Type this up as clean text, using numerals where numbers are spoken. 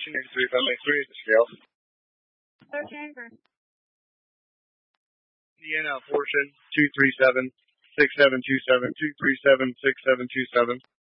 3583 at the scale. Okay. Indiana portion 237-6727, 237-6727.